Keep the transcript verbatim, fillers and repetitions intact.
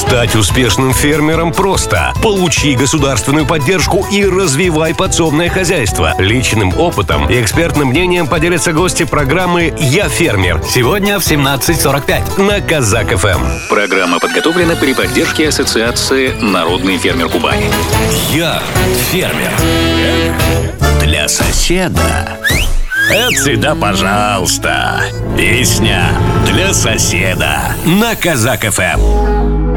Стать успешным фермером просто. Получи государственную поддержку и развивай подсобное хозяйство. Личным опытом и экспертным мнением поделятся гости программы «Я фермер». Сегодня в семнадцать сорок пять на Казак эф эм. Программа подготовлена при поддержке Ассоциации «Народный фермер Кубани». Я фермер. Для соседа. Это всегда пожалуйста. Песня для соседа на Казак эф эм.